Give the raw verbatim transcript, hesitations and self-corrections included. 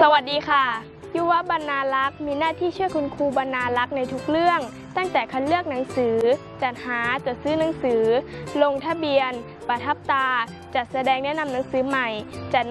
สวัสดีค่ะยุวบรรณารักษ์มีหน้าที่ช่วยคุณครูบรรณารักษ์ในทุกเรื่องตั้งแต่คัดเลือกหนังสือจัดหาจัดซื้อหนังสือลงทะเบียนประทับตาจัดแสดงแนะนำหนังสือใหม่จัด